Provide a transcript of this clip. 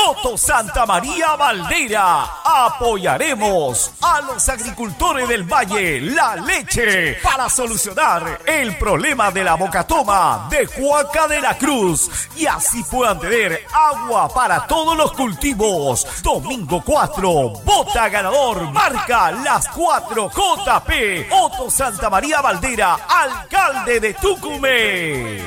Otto Santa María Valdera. Apoyaremos a los agricultores del Valle La Leche para solucionar el problema de la bocatoma de Huaca de la Cruz y así puedan tener agua para todos los cultivos. Domingo 4, vota ganador, marca las 4 JP. Otto Santa María Valdera, alcalde de Tucumán.